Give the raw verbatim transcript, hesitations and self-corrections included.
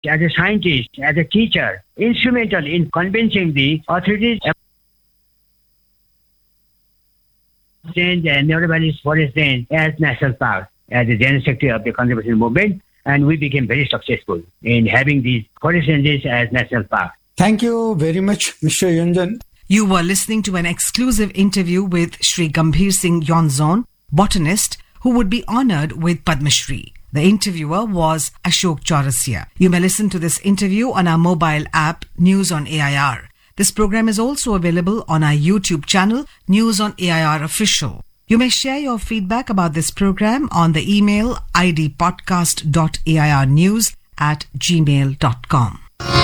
as a scientist, as a teacher, instrumental in convincing the authorities and Nehru Valley Forest Range as national park, as the general secretary of the conservation movement, and we became very successful in having these forest ranges as national park. Thank you very much, Mister Yonjan. You were listening to an exclusive interview with Shri Gambhir Singh Yonzon, botanist, who would be honored with Padma Shri. The interviewer was Ashok Chaurasia. You may listen to this interview on our mobile app, News on A I R. This program is also available on our YouTube channel, News on A I R Official. You may share your feedback about this program on the email idpodcast dot airnews at gmail dot com.